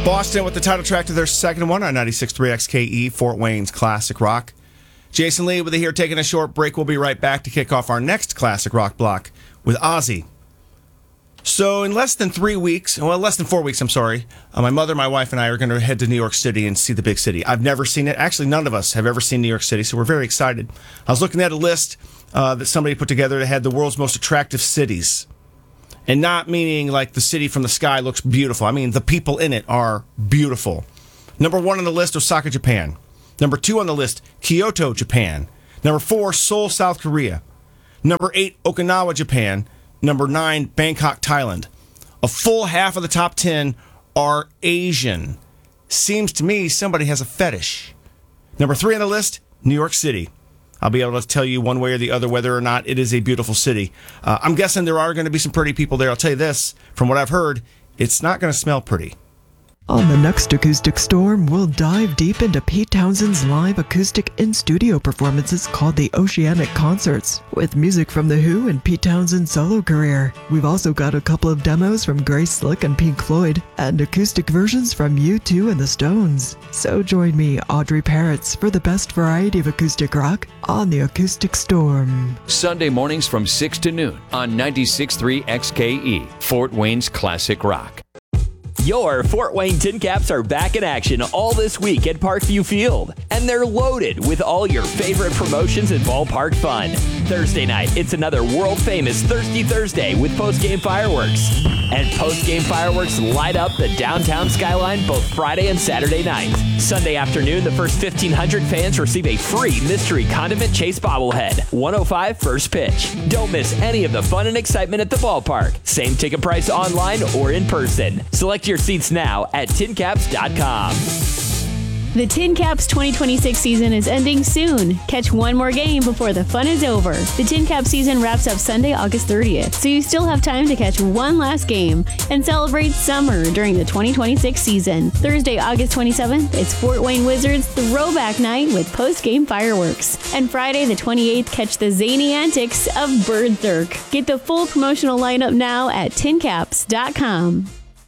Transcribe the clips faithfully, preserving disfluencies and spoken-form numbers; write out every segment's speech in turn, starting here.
Boston with the title track to their second one on ninety-six point three X K E, Fort Wayne's Classic Rock. Jason Lee with it here, taking a short break. We'll be right back to kick off our next Classic Rock block with Ozzy. So in less than three weeks, well, less than four weeks, I'm sorry, uh, my mother, my wife, and I are going to head to New York City and see the big city. I've never seen it. Actually, none of us have ever seen New York City, so we're very excited. I was looking at a list uh, that somebody put together that had the world's most attractive cities. And not meaning like the city from the sky looks beautiful. I mean, the people in it are beautiful. Number one on the list, Osaka, Japan. Number two on the list, Kyoto, Japan. Number four, Seoul, South Korea. Number eight, Okinawa, Japan. Number nine, Bangkok, Thailand. A full half of the top ten are Asian. Seems to me somebody has a fetish. Number three on the list, New York City. I'll be able to tell you one way or the other whether or not it is a beautiful city. Uh, I'm guessing there are going to be some pretty people there. I'll tell you this, from what I've heard, it's not going to smell pretty. On the next Acoustic Storm, we'll dive deep into Pete Townshend's live acoustic in-studio performances called the Oceanic Concerts, with music from The Who and Pete Townshend's solo career. We've also got a couple of demos from Grace Slick and Pink Floyd, and acoustic versions from U two and The Stones. So join me, Audrey Parrots, for the best variety of acoustic rock on the Acoustic Storm. Sunday mornings from six to noon on ninety-six point three X K E, Fort Wayne's Classic Rock. Your Fort Wayne Tin Caps are back in action all this week at Parkview Field, and they're loaded with all your favorite promotions and ballpark fun. Thursday night, it's another world-famous Thirsty Thursday with post-game fireworks. And post-game fireworks light up the downtown skyline both Friday and Saturday nights. Sunday afternoon, the first fifteen hundred fans receive a free mystery condiment chase bobblehead. one oh five first pitch. Don't miss any of the fun and excitement at the ballpark. Same ticket price online or in person. Select your seats now at tin caps dot com. The Tin Caps twenty twenty-six season is ending soon. Catch one more game before the fun is over. The Tin Cap season wraps up Sunday, August thirtieth, so you still have time to catch one last game and celebrate summer during the twenty twenty-six season. Thursday, August twenty-seventh, it's Fort Wayne Wizards Throwback Night with post-game fireworks. And Friday, the twenty-eighth, catch the zany antics of Berserk. Get the full promotional lineup now at tin caps dot com.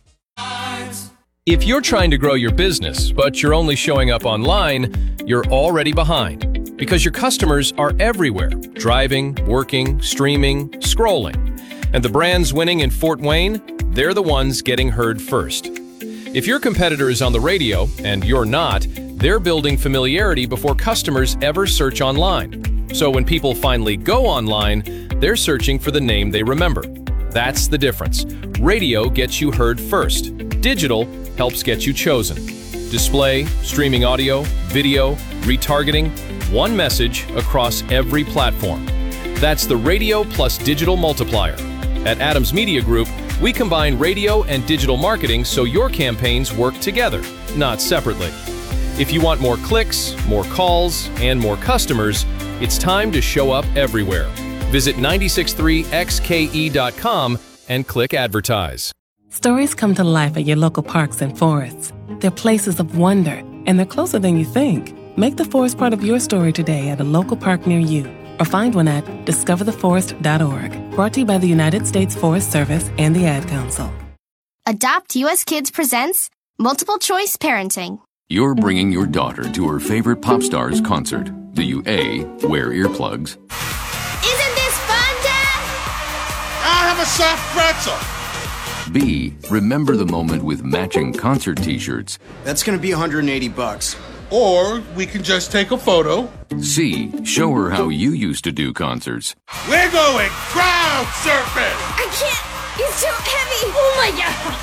If you're trying to grow your business, but you're only showing up online, you're already behind because your customers are everywhere, driving, working, streaming, scrolling. And the brands winning in Fort Wayne, they're the ones getting heard first. If your competitor is on the radio and you're not, they're building familiarity before customers ever search online. So when people finally go online, they're searching for the name they remember. That's the difference. Radio gets you heard first. Digital helps get you chosen. Display, streaming audio, video, retargeting, one message across every platform. That's the radio plus digital multiplier. At Adams Media Group, we combine radio and digital marketing so your campaigns work together, not separately. If you want more clicks, more calls, and more customers, it's time to show up everywhere. Visit ninety-six point three X K E dot com and click Advertise. Stories come to life at your local parks and forests. They're places of wonder, and they're closer than you think. Make the forest part of your story today at a local park near you, or find one at discover the forest dot org. Brought to you by the United States Forest Service and the Ad Council. Adopt U S Kids presents Multiple Choice Parenting. You're bringing your daughter to her favorite pop star's concert. Do you A, wear earplugs? Isn't this fun, Dad? I'll have a soft pretzel. B, remember the moment with matching concert t-shirts. That's gonna be one hundred eighty bucks. Or we can just take a photo. C, show her how you used to do concerts. We're going crowd surfing! I can't! It's too heavy! Oh my god!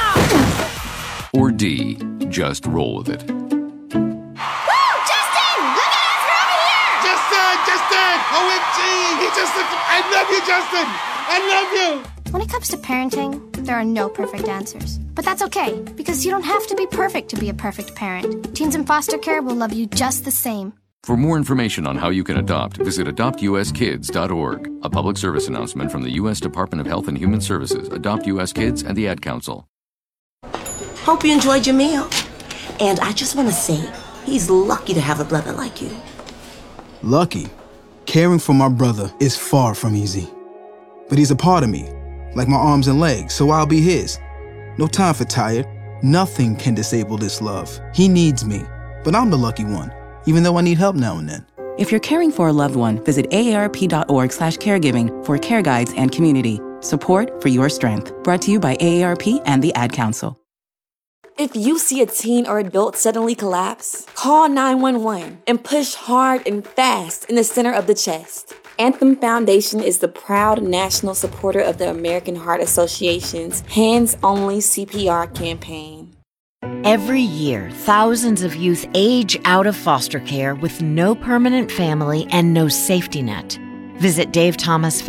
Ah. Or D, just roll with it. Woo! Justin! Look at us! We're over here! Justin! Justin! O M G! He just looked... I love you, Justin! I love you! When it comes to parenting, there are no perfect answers. But that's okay, because you don't have to be perfect to be a perfect parent. Teens in foster care will love you just the same. For more information on how you can adopt, visit adopt u s kids dot org. A public service announcement from the U S Department of Health and Human Services, Adopt U S Kids, and the Ad Council. Hope you enjoyed your meal. And I just want to say, he's lucky to have a brother like you. Lucky? Caring for my brother is far from easy. But he's a part of me, like my arms and legs, so I'll be his. No time for tired, Nothing can disable this love. He needs me, but I'm the lucky one, even though I need help now and then. If you're caring for a loved one, visit A A R P dot org slash caregiving for care guides and community. Support for your strength. Brought to you by A A R P and the Ad Council. If you see a teen or adult suddenly collapse, call nine one one and push hard and fast in the center of the chest. Anthem Foundation is the proud national supporter of the American Heart Association's Hands Only C P R campaign. Every year, thousands of youth age out of foster care with no permanent family and no safety net. Visit Dave Thomas